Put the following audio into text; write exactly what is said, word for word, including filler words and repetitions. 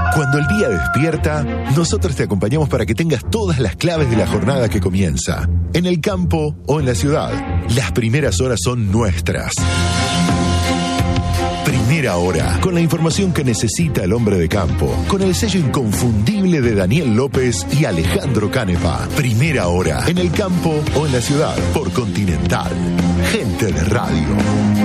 Cuando el día despierta, nosotros te acompañamos para que tengas todas las claves de la jornada que comienza. En el campo o en la ciudad, las primeras horas son nuestras. Primera Hora, con la información que necesita el hombre de campo, con el sello inconfundible de Daniel López y Alejandro Canepa. Primera Hora, en el campo o en la ciudad, por Continental. Gente de radio.